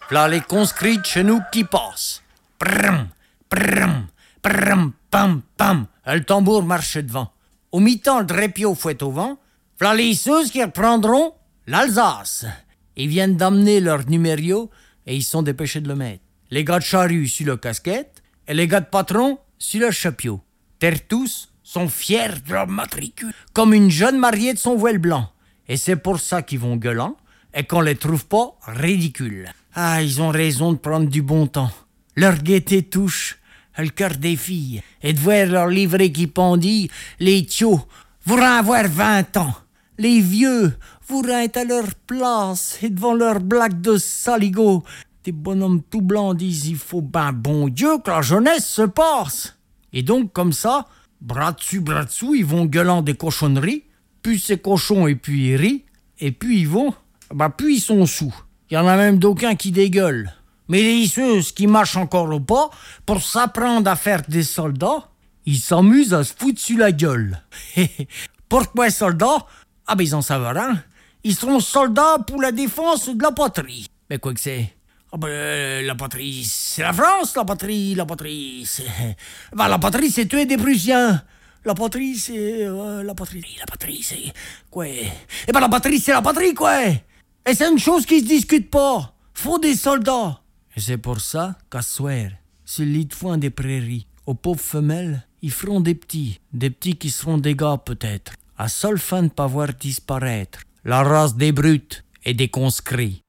V'là les conscrits de chez nous qui passent. Prrm, prrm, prrm, pam, pam. Le tambour marche devant. Au mi-temps, le drépio fouette au vent. V'là les Seuses qui reprendront l'Alsace. Ils viennent d'amener leur numéro et ils sont dépêchés de le mettre. Les gars de charrue sur le casquette et les gars de patron sur le chapeau. Tous sont fiers de leur matricule, comme une jeune mariée de son voile blanc. Et c'est pour ça qu'ils vont gueulant et qu'on les trouve pas ridicules. Ah, ils ont raison de prendre du bon temps. Leur gaieté touche le cœur des filles. Et de voir leur livret qui pendit, les tios voudront avoir 20 ans. Les vieux voudront être à leur place et devant leur blague de saligots. Des bonhommes tout blancs disent il faut ben bon Dieu que la jeunesse se passe. Et donc comme ça, bras dessous, ils vont gueulant des cochonneries, puis ces cochons et puis ils rient, et puis ils vont, puis ils sont sous. Il y en a même d'aucuns qui dégueulent. Mais les ceux qui marchent encore au pas, pour s'apprendre à faire des soldats, ils s'amusent à se foutre sur la gueule. Pourquoi soldats? Ils en savent rien. Ils seront soldats pour la défense de la patrie. Mais quoi que c'est? La patrie, c'est la France, la patrie, c'est... la patrie, c'est tuer des Prussiens. La patrie, c'est... la patrie, c'est... Quoi? La patrie, c'est la patrie, quoi! Et c'est une chose qui se discute pas. Faut des soldats. Et c'est pour ça qu'à soir, sur le lit de foin des prairies, aux pauvres femelles, ils feront des petits qui seront des gars peut-être, à seule fin de pas voir disparaître la race des brutes et des conscrits.